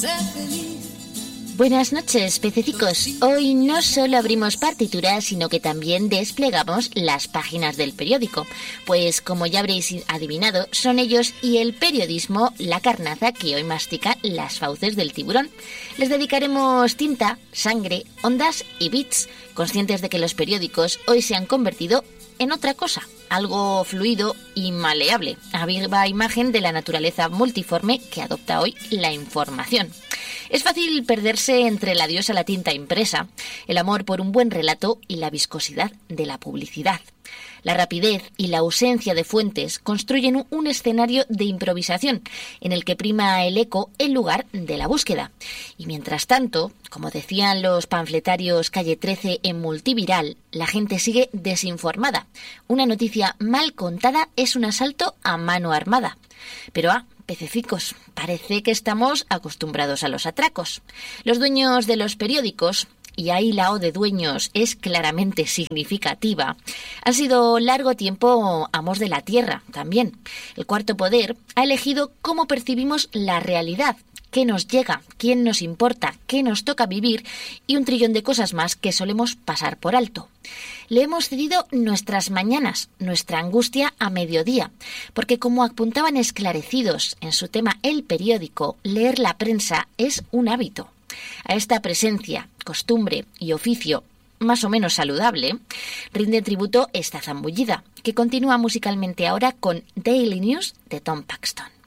Buenas noches, pececicos. Hoy no solo abrimos partituras, sino que también desplegamos las páginas del periódico. Pues, como ya habréis adivinado, son ellos y el periodismo la carnaza que hoy mastica las fauces del tiburón. Les dedicaremos tinta, sangre, ondas y bits, conscientes de que los periódicos hoy se han convertido en otra cosa, algo fluido y maleable, a viva imagen de la naturaleza multiforme que adopta hoy la información. Es fácil perderse entre el adiós a la tinta impresa, el amor por un buen relato y la viscosidad de la publicidad. La rapidez y la ausencia de fuentes construyen un escenario de improvisación en el que prima el eco en lugar de la búsqueda. Y mientras tanto, como decían los panfletarios Calle 13 en Multiviral, la gente sigue desinformada. Una noticia mal contada es un asalto a mano armada. Pero pececicos, parece que estamos acostumbrados a los atracos. Los dueños de los periódicos, y ahí la O de dueños es claramente significativa, han sido largo tiempo amos de la tierra también. El cuarto poder ha elegido cómo percibimos la realidad, qué nos llega, quién nos importa, qué nos toca vivir y un trillón de cosas más que solemos pasar por alto. Le hemos cedido nuestras mañanas, nuestra angustia a mediodía, porque como apuntaban esclarecidos en su tema El periódico, leer la prensa es un hábito. A esta presencia, costumbre y oficio más o menos saludable, rinde tributo esta zambullida, que continúa musicalmente ahora con Daily News de Tom Paxton.